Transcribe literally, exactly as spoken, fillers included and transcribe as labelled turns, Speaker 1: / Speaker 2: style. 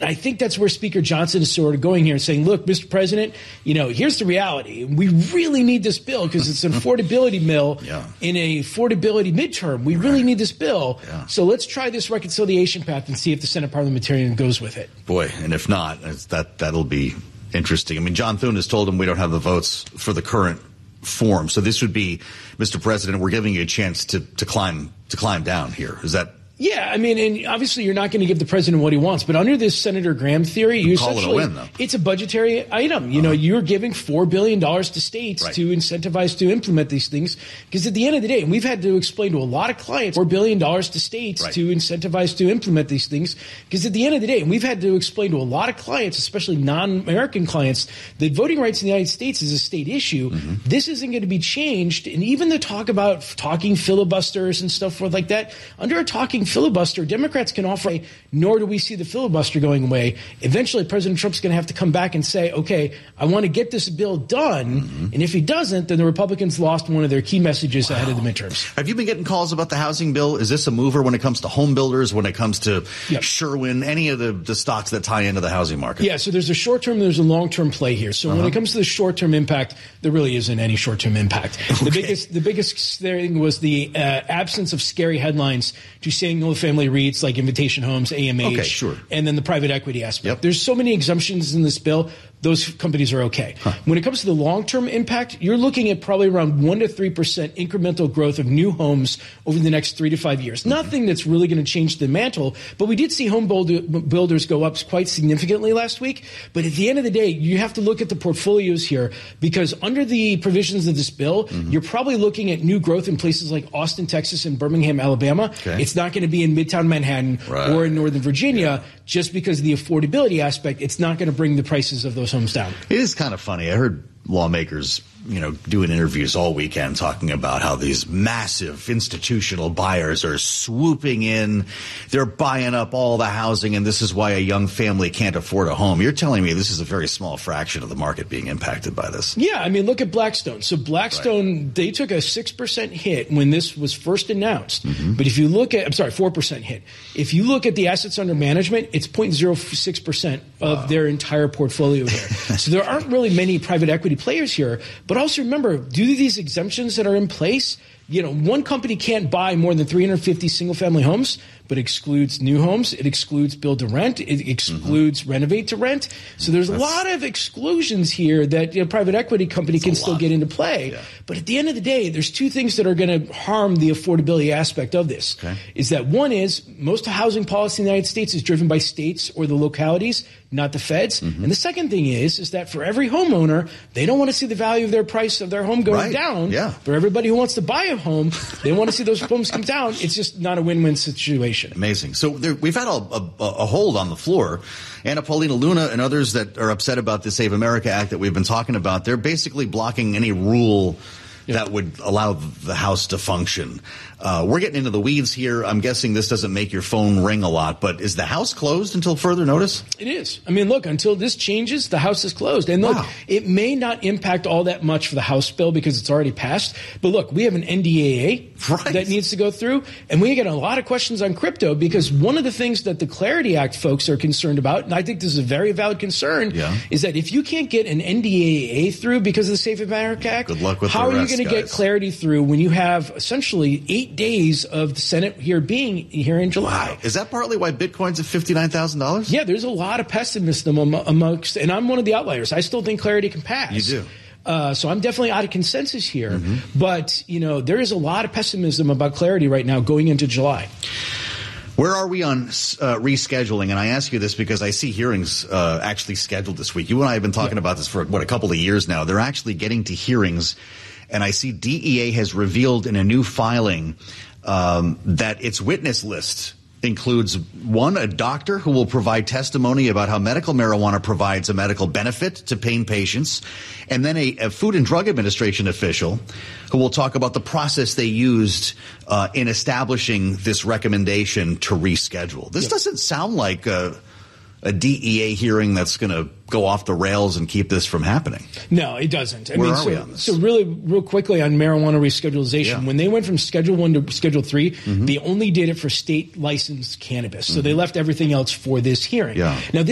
Speaker 1: I think that's where Speaker Johnson is sort of going here and saying, look, Mister President, you know, here's the reality. We really need this bill because it's an affordability bill yeah. in a affordability midterm. We right. really need this bill. Yeah. So let's try this reconciliation path and see if the Senate parliamentarian goes with it.
Speaker 2: Boy, and if not, that, that'll be interesting. I mean, John Thune has told him we don't have the votes for the current form. So this would be, Mister President, we're giving you a chance to, to climb to climb down here. Is that?
Speaker 1: Yeah, I mean, and obviously you're not going to give the president what he wants, but under this Senator Graham theory, you
Speaker 2: call
Speaker 1: essentially,
Speaker 2: it a win, though.
Speaker 1: It's a budgetary item. You uh-huh. know, you're giving four billion dollars to states right. to incentivize to implement these things, because at the end of the day, and we've had to explain to a lot of clients, four billion dollars to states right. to incentivize to implement these things, because at the end of the day, and we've had to explain to a lot of clients, especially non-American clients, that voting rights in the United States is a state issue. Mm-hmm. This isn't going to be changed, and even the talk about talking filibusters and stuff like that, under a talking filibuster, Democrats Democrats can offer, nor do we see the filibuster going away. Eventually, President Trump's going to have to come back and say, okay, I want to get this bill done. Mm-hmm. And if he doesn't, then the Republicans lost one of their key messages wow. ahead of the midterms.
Speaker 2: Have you been getting calls about the housing bill? Is this a mover when it comes to home builders, when it comes to yep. Sherwin, any of the, the stocks that tie into the housing market?
Speaker 1: Yeah, so there's a short-term and there's a long-term play here. So uh-huh. when it comes to the short-term impact, there really isn't any short-term impact. Okay. The biggest the biggest thing was the uh, absence of scary headlines to single-family REITs like Invitation Homes, A M H,
Speaker 2: okay, sure.
Speaker 1: and then the private equity aspect.
Speaker 2: Yep.
Speaker 1: There's so many exemptions in this bill. Those companies are okay. Huh. When it comes to the long-term impact, you're looking at probably around one to three percent incremental growth of new homes over the next three to five years. Mm-hmm. Nothing that's really going to change the mantle, but we did see home builders go up quite significantly last week. But at the end of the day, you have to look at the portfolios here, because under the provisions of this bill, mm-hmm. you're probably looking at new growth in places like Austin, Texas, and Birmingham, Alabama. Okay. It's not going to be in Midtown Manhattan right. or in Northern Virginia. Yeah. Just because of the affordability aspect, it's not going to bring the prices of those homes down.
Speaker 2: It is kind of funny. I heard lawmakers, you know, doing interviews all weekend talking about how these massive institutional buyers are swooping in. They're buying up all the housing, and this is why a young family can't afford a home. You're telling me this is a very small fraction of the market being impacted by this.
Speaker 1: Yeah, I mean, look at Blackstone. So Blackstone, right. they took a six percent hit when this was first announced. Mm-hmm. But if you look at, I'm sorry, four percent hit. If you look at the assets under management, it's zero point zero six percent of wow. their entire portfolio there. So there aren't really many private equity players here. But also remember, due to these exemptions that are in place, you know, one company can't buy more than three hundred fifty single-family homes, but excludes new homes. It excludes build to rent. It excludes mm-hmm. renovate to rent. So there's That's, a lot of exclusions here that, you know, private equity company can still get into play. Yeah. But at the end of the day, there's two things that are going to harm the affordability aspect of this. Okay. Is that one is most housing policy in the United States is driven by states or the localities, not the feds. Mm-hmm. And the second thing is, is that for every homeowner, they don't want to see the value of their price of their home going
Speaker 2: right.
Speaker 1: down.
Speaker 2: Yeah.
Speaker 1: For everybody who wants to buy a home, they want to see those homes come down. It's just not a win-win situation.
Speaker 2: Amazing. So there, we've had a, a, a hold on the floor. Anna Paulina Luna and others that are upset about the Save America Act that we've been talking about, they're basically blocking any rule yeah. that would allow the House to function. Uh, we're getting into the weeds here. I'm guessing this doesn't make your phone ring a lot, but is the House closed until further notice?
Speaker 1: It is. I mean, look, until this changes, the House is closed. And look, wow. it may not impact all that much for the House bill because it's already passed. But look, we have an N D A A right. that needs to go through. And we get a lot of questions on crypto because one of the things that the Clarity Act folks are concerned about, and I think this is a very valid concern, yeah. is that if you can't get an N D A A through because of the Save America Act,
Speaker 2: good luck with
Speaker 1: how
Speaker 2: the
Speaker 1: are
Speaker 2: rest,
Speaker 1: you going to get clarity through when you have essentially eight days of the Senate here being here in July?
Speaker 2: Wow. Is that partly why Bitcoin's at fifty-nine thousand dollars?
Speaker 1: Yeah, there's a lot of pessimism amongst, and I'm one of the outliers. I still think Clarity can pass.
Speaker 2: You do.
Speaker 1: Uh, so I'm definitely out of consensus here.
Speaker 2: Mm-hmm.
Speaker 1: But, you know, there is a lot of pessimism about Clarity right now going into July.
Speaker 2: Where are we on uh, rescheduling? And I ask you this because I see hearings uh, actually scheduled this week. You and I have been talking yeah. about this for, what, a couple of years now. They're actually getting to hearings. And I see D E A has revealed in a new filing um, that its witness list includes, one, a doctor who will provide testimony about how medical marijuana provides a medical benefit to pain patients, and then a, a Food and Drug Administration official who will talk about the process they used uh, in establishing this recommendation to reschedule. This yep. doesn't sound like a, a D E A hearing that's going to go off the rails and keep this from happening.
Speaker 1: No, it doesn't. I
Speaker 2: Where
Speaker 1: mean,
Speaker 2: are
Speaker 1: so,
Speaker 2: we on this?
Speaker 1: So really, real quickly on marijuana reschedulization, yeah. when they went from Schedule one to Schedule three, mm-hmm. they only did it for state licensed cannabis. So mm-hmm. they left everything else for this hearing.
Speaker 2: Yeah.
Speaker 1: Now,